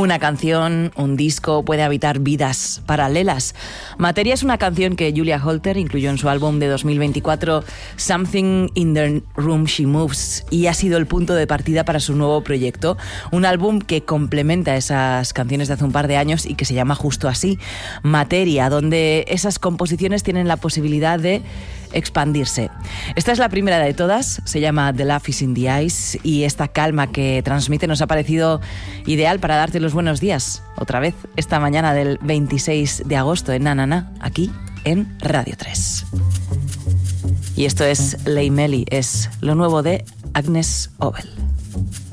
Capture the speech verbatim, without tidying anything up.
Una canción, un disco, puede habitar vidas paralelas. Materia es una canción que Julia Holter incluyó en su álbum de dos mil veinticuatro, Something in the Room She Moves, y ha sido el punto de partida para su nuevo proyecto. Un álbum que complementa esas canciones de hace un par de años y que se llama justo así, Materia, donde esas composiciones tienen la posibilidad de expandirse. Esta es la primera de todas, se llama The Love is in the Eyes, y esta calma que transmite nos ha parecido ideal para darte los buenos días, otra vez, esta mañana del veintiséis de agosto en Na Na Na, aquí en Radio tres. Y esto es Lei Meli, es lo nuevo de Agnes Obel.